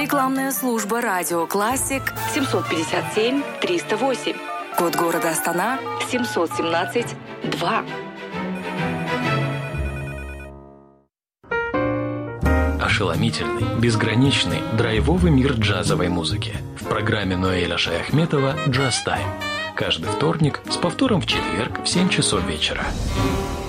Рекламная служба «Радио Классик» 757-308. Код города Астана 717-2. Ошеломительный, безграничный, драйвовый мир джазовой музыки. В программе Ноэля Шаяхметова «Джаз Тайм». Каждый вторник с повтором в четверг в 7 часов вечера.